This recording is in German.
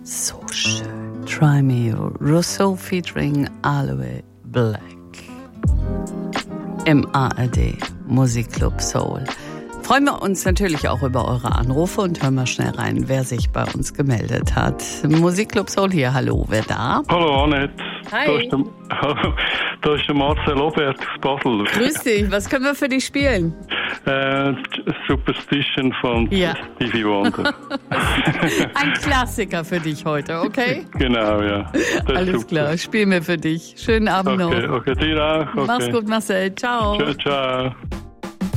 So schön. Try Me, Rousseau featuring Aloe Black. Im ARD Musikclub Soul. Freuen wir uns natürlich auch über eure Anrufe und hören mal schnell rein, wer sich bei uns gemeldet hat. Musikclub Soul hier, hallo, wer da? Hallo Annette. Hi. Da ist der Marcel Obert aus Basel. Grüß dich, was können wir für dich spielen? Superstition von Stevie Wonder. Ein Klassiker für dich heute, okay? Genau, ja. Alles super. klar, spielen wir für dich. Schönen Abend noch. Okay, dir auch. Okay. Mach's gut, Marcel. Ciao. Ciao.